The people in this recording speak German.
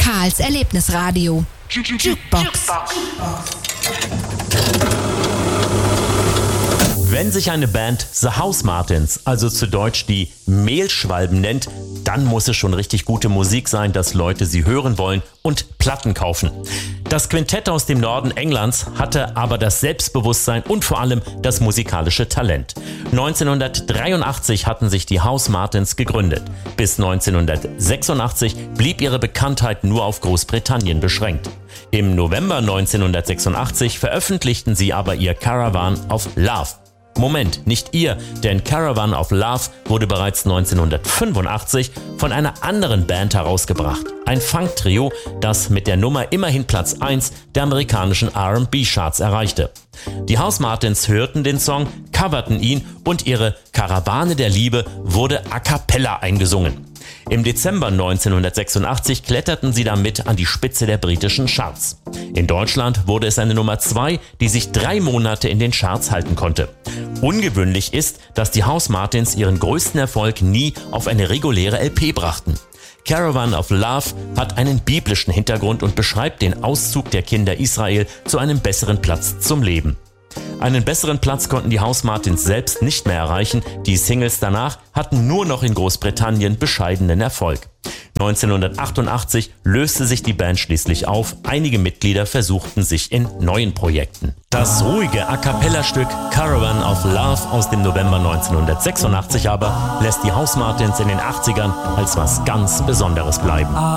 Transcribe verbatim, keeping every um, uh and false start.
Karls Erlebnisradio. Jukebox. Wenn sich eine Band The Housemartins, also zu Deutsch die Mehlschwalben nennt, dann muss es schon richtig gute Musik sein, dass Leute sie hören wollen und Platten kaufen. Das Quintett aus dem Norden Englands hatte aber das Selbstbewusstsein und vor allem das musikalische Talent. neunzehnhundertdreiundachtzig hatten sich die Housemartins gegründet. Bis neunzehnhundertsechsundachtzig blieb ihre Bekanntheit nur auf Großbritannien beschränkt. Im November neunzehnhundertsechsundachtzig veröffentlichten sie aber ihr Caravan of Love. Moment, nicht ihr, denn Caravan of Love wurde bereits neunzehnhundertfünfundachtzig von einer anderen Band herausgebracht. Ein Funk-Trio, das mit der Nummer immerhin Platz eins der amerikanischen R und B-Charts erreichte. Die Housemartins hörten den Song, coverten ihn und ihre Karawane der Liebe wurde a cappella eingesungen. Im Dezember neunzehnhundertsechsundachtzig kletterten sie damit an die Spitze der britischen Charts. In Deutschland wurde es eine Nummer zwei, die sich drei Monate in den Charts halten konnte. Ungewöhnlich ist, dass die Housemartins ihren größten Erfolg nie auf eine reguläre L P brachten. Caravan of Love hat einen biblischen Hintergrund und beschreibt den Auszug der Kinder Israel zu einem besseren Platz zum Leben. Einen besseren Platz konnten die Housemartins selbst nicht mehr erreichen. Die Singles danach hatten nur noch in Großbritannien bescheidenen Erfolg. neunzehnhundertachtundachtzig löste sich die Band schließlich auf. Einige Mitglieder versuchten sich in neuen Projekten. Das ruhige A-Cappella-Stück Caravan of Love aus dem November neunzehnhundertsechsundachtzig aber lässt die Housemartins in den achtzigern als was ganz Besonderes bleiben.